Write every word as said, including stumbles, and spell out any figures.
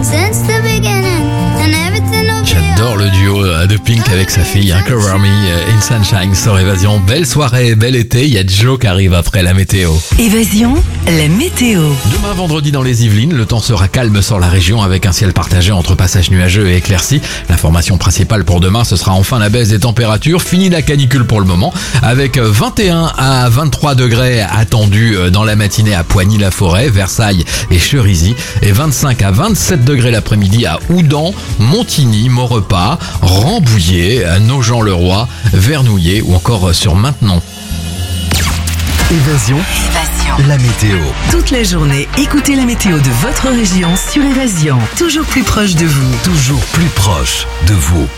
since the beginning, and everything will be J'adore le duo de Pink avec sa fille, hein, Cover Me in Sunshine sur Évasion. Belle soirée, bel été, il y a Joe qui arrive après la météo. Évasion, la météo. Demain vendredi dans les Yvelines, le temps sera calme sur la région avec un ciel partagé entre passages nuageux et éclaircis. L'information principale pour demain, ce sera enfin la baisse des températures. Fini la canicule pour le moment, avec vingt et un à vingt-trois degrés attendus dans la matinée à Poigny-la-Forêt, Versailles et Cherisy, et vingt-cinq à vingt-sept degrés l'après-midi à Houdan, Montigny, Maurepas, Rambouillet, Nogent-le-Roi, Vernouillet ou encore sur Maintenon. Évasion, Évasion. la météo. Toute la journée, écoutez la météo de votre région sur Évasion. Toujours plus proche de vous. Toujours plus proche de vous.